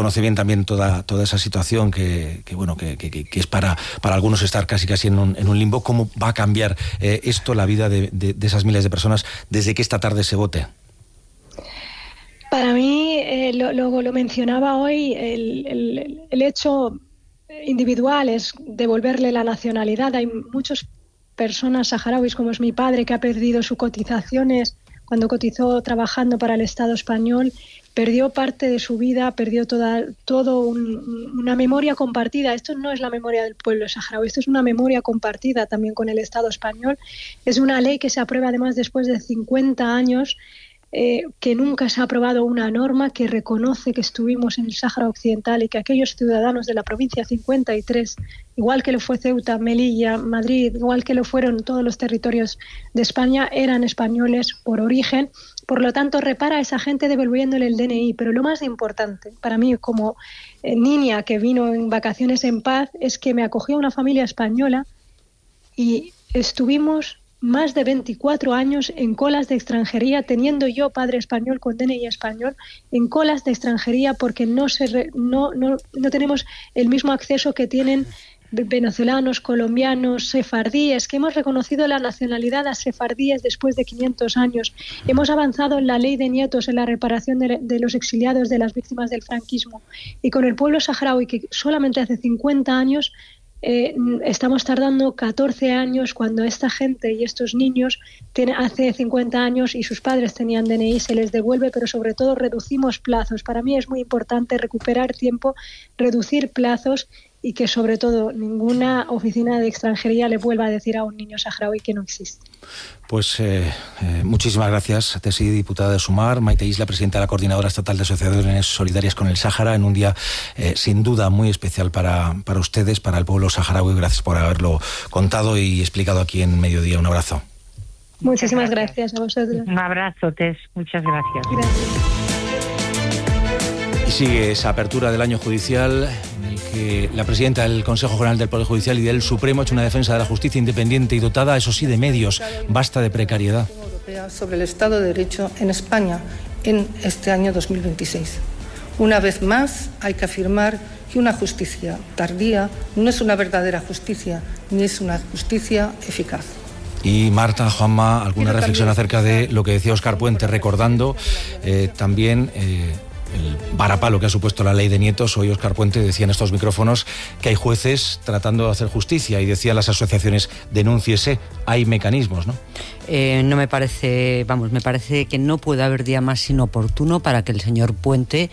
conoce bien también toda esa situación que es para algunos estar casi en un limbo. ¿Cómo va a cambiar esto la vida de esas miles de personas desde que esta tarde se vote? Para mí, lo mencionaba hoy, el hecho individual es devolverle la nacionalidad. Hay muchas personas saharauis, como es mi padre, que ha perdido sus cotizaciones cuando cotizó trabajando para el Estado español, perdió parte de su vida, perdió una memoria compartida. Esto no es la memoria del pueblo saharaui, esto es una memoria compartida también con el Estado español. Es una ley que se aprueba además después de 50 años, que nunca se ha aprobado una norma que reconoce que estuvimos en el Sáhara Occidental y que aquellos ciudadanos de la provincia 53, igual que lo fue Ceuta, Melilla, Madrid, igual que lo fueron todos los territorios de España, eran españoles por origen. Por lo tanto, repara a esa gente devolviéndole el DNI. Pero lo más importante para mí, como niña que vino en vacaciones en paz, es que me acogió una familia española y estuvimos más de 24 años en colas de extranjería, teniendo yo padre español con DNI español, en colas de extranjería porque no tenemos el mismo acceso que tienen venezolanos, colombianos, sefardíes, que hemos reconocido la nacionalidad a sefardíes después de 500 años. Hemos avanzado en la ley de nietos, en la reparación de los exiliados, de las víctimas del franquismo. Y con el pueblo saharaui, que solamente hace 50 años, estamos tardando 14 años cuando esta gente y estos niños hace 50 años y sus padres tenían DNI, se les devuelve, pero sobre todo reducimos plazos. Para mí es muy importante recuperar tiempo, reducir plazos y que sobre todo ninguna oficina de extranjería le vuelva a decir a un niño saharaui que no existe. Pues muchísimas gracias, Tessy, diputada de Sumar, Maite Isla, presidenta de la Coordinadora Estatal de Asociaciones Solidarias con el Sáhara, en un día sin duda muy especial para ustedes, para el pueblo saharaui. Gracias por haberlo contado y explicado aquí en Mediodía. Un abrazo. Muchísimas gracias a vosotros. Un abrazo, Tess. Muchas gracias. Y sigue esa apertura del año judicial en el que la presidenta del Consejo General del Poder Judicial y del Supremo ha hecho una defensa de la justicia independiente y dotada, eso sí, de medios. Basta de precariedad. Sobre el Estado de Derecho en España en este año 2026. Una vez más, hay que afirmar que una justicia tardía no es una verdadera justicia, ni es una justicia eficaz. Y Marta, Juanma, alguna reflexión acerca de lo que decía Óscar Puente, recordando también el varapalo que ha supuesto la ley de nietos. Hoy Óscar Puente decía en estos micrófonos que hay jueces tratando de hacer justicia y decían las asociaciones, denúnciese, hay mecanismos, ¿no? No me parece, me parece que no puede haber día más inoportuno para que el señor Puente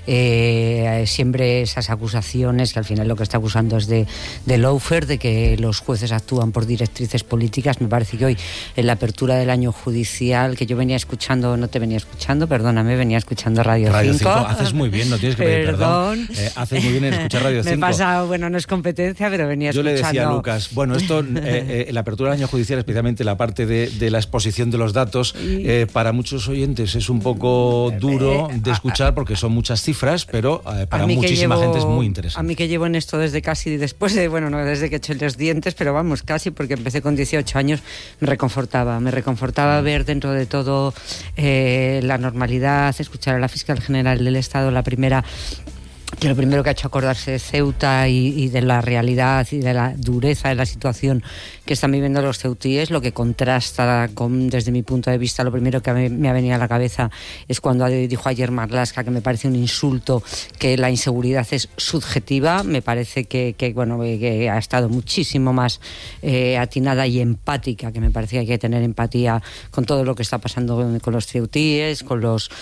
siembre esas acusaciones, que al final lo que está acusando es de lawfare, de que los jueces actúan por directrices políticas. Me parece que hoy, en la apertura del año judicial, que yo venía escuchando, venía escuchando Radio 5. Haces muy bien, no tienes que pedir perdón. Haces muy bien en escuchar Radio 5. Me he pasado, no es competencia, pero venía escuchando. Yo le decía a Lucas, esto, la apertura del año judicial, especialmente la parte de la exposición de los datos, para muchos oyentes es un poco duro de escuchar porque son muchas cifras, pero para muchísima gente es muy interesante. A mí que llevo en esto desde casi después de, no desde que eché los dientes, pero casi, porque empecé con 18 años, me reconfortaba ver dentro de todo la normalidad, escuchar a la fiscal general del Estado, que lo primero que ha hecho acordarse de Ceuta y de la realidad y de la dureza de la situación que están viviendo los ceutíes, lo que contrasta desde mi punto de vista. Lo primero que me ha venido a la cabeza es cuando dijo ayer Marlaska, que me parece un insulto, que la inseguridad es subjetiva. Me parece que ha estado muchísimo más atinada y empática, que me parece que hay que tener empatía con todo lo que está pasando con los ceutíes, con los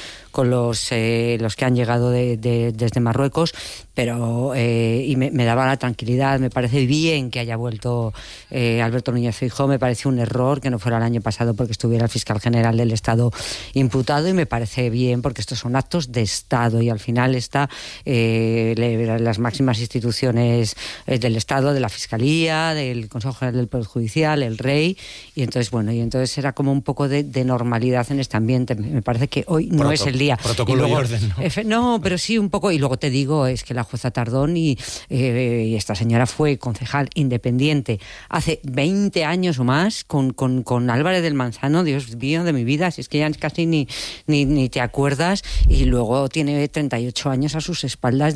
que han llegado desde Marruecos, pero y me daba la tranquilidad. Me parece bien que haya vuelto Alberto Núñez Feijóo. Me parece un error que no fuera el año pasado porque estuviera el fiscal general del Estado imputado, y me parece bien porque estos son actos de Estado y al final está las máximas instituciones del Estado, de la Fiscalía, del Consejo General del Poder Judicial, el Rey, y entonces era como un poco de normalidad en este ambiente. Me parece que hoy no es el día. Protocolo y orden, ¿no? No, pero sí un poco. Y luego te digo, es que la jueza Tardón y esta señora fue concejal independiente hace 20 años o más con Álvarez del Manzano. Dios mío de mi vida, si es que ya casi ni te acuerdas, y luego tiene 38 años a sus espaldas